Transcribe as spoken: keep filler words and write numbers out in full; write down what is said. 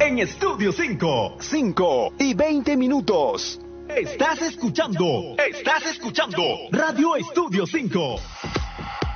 en Estudio cinco. cinco y veinte minutos. Estás escuchando, estás escuchando Radio Estudio cinco.